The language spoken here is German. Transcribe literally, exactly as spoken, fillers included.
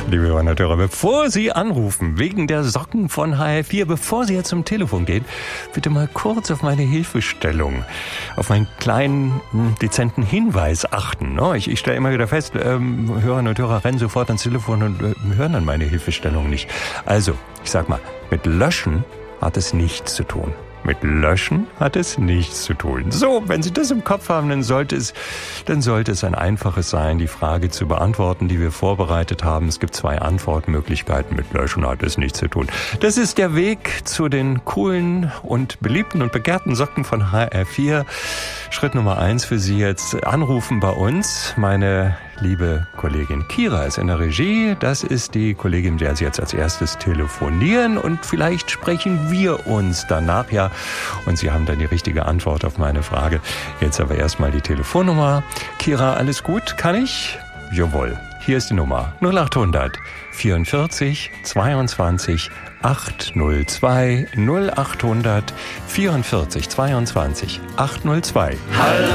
Liebe Hörerinnen und Hörer, bevor Sie anrufen wegen der Socken von H R vier, bevor Sie jetzt zum Telefon gehen, bitte mal kurz auf meine Hilfestellung, auf meinen kleinen, dezenten Hinweis achten. Ich, ich stelle immer wieder fest, ähm, Hörerinnen und Hörer rennen sofort ans Telefon und äh, hören dann meine Hilfestellung nicht. Also, ich sag mal, mit Löschen hat es nichts zu tun. Mit Löschen hat es nichts zu tun. So, wenn Sie das im Kopf haben, dann sollte es, dann sollte es ein einfaches sein, die Frage zu beantworten, die wir vorbereitet haben. Es gibt zwei Antwortmöglichkeiten. Mit Löschen hat es nichts zu tun. Das ist der Weg zu den coolen und beliebten und begehrten Socken von H R vier. Schritt Nummer eins für Sie jetzt: Anrufen bei uns. Meine liebe Kollegin Kira ist in der Regie. Das ist die Kollegin, mit der Sie jetzt als erstes telefonieren. Und vielleicht sprechen wir uns danach ja. Und Sie haben dann die richtige Antwort auf meine Frage. Jetzt aber erstmal die Telefonnummer. Kira, alles gut? Kann ich? Jawohl. Hier ist die Nummer null acht hundert vierundvierzig zweiundzwanzig achthundertzwei null acht hundert vierundvierzig zweiundzwanzig achthundertzwei. Hallo